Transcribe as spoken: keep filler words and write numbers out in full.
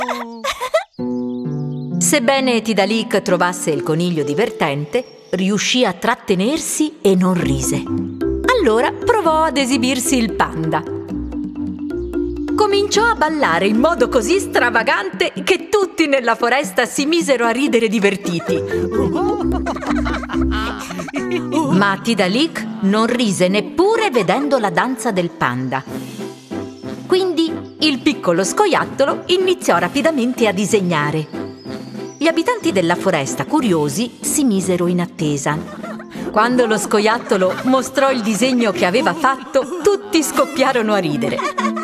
Sebbene Tidalik trovasse il coniglio divertente, riuscì a trattenersi e non rise. Allora provò ad esibirsi il panda. Cominciò a ballare in modo così stravagante che tutti nella foresta si misero a ridere divertiti. Ma Tidalik non rise neppure vedendo la danza del panda. Quindi il piccolo scoiattolo iniziò rapidamente a disegnare. Gli abitanti della foresta, curiosi, si misero in attesa. Quando lo scoiattolo mostrò il disegno che aveva fatto, tutti scoppiarono a ridere.